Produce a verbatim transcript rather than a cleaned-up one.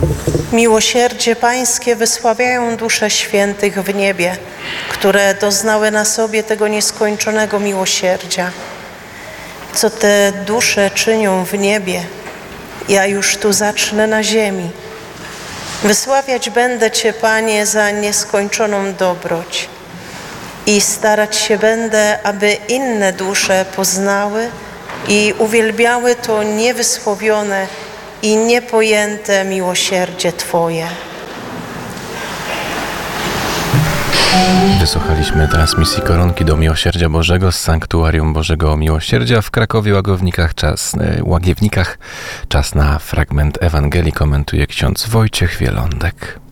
Miłosierdzie Pańskie wysławiają dusze świętych w niebie, które doznały na sobie tego nieskończonego miłosierdzia. Co te dusze czynią w niebie, ja już tu zacznę na ziemi. Wysławiać będę Cię, Panie, za nieskończoną dobroć i starać się będę, aby inne dusze poznały i uwielbiały to niewysłowione i niepojęte miłosierdzie Twoje. Wysłuchaliśmy transmisji Koronki do Miłosierdzia Bożego z Sanktuarium Bożego Miłosierdzia w Krakowie Łagiewnikach. Czas, Łagiewnikach. Czas na fragment Ewangelii komentuje ksiądz Wojciech Wielądek.